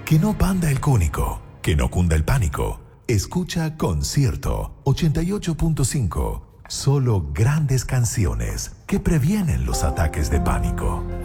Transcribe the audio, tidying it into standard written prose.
Que no panda el cúnico, que no cunda el pánico. Escucha Concierto 88.5. Solo grandes canciones que previenen los ataques de pánico.